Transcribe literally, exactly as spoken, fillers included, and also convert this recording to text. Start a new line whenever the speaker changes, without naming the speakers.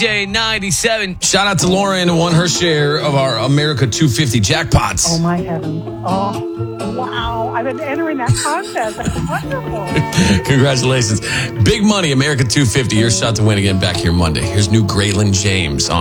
J ninety-seven.
Shout out to Lauren who won her share of our America two fifty jackpots.
Oh, my heavens. Oh, wow. I've been entering that contest. That's wonderful.
Congratulations. Big money, America two fifty. Your shot to win again back here Monday. Here's new Graylin James on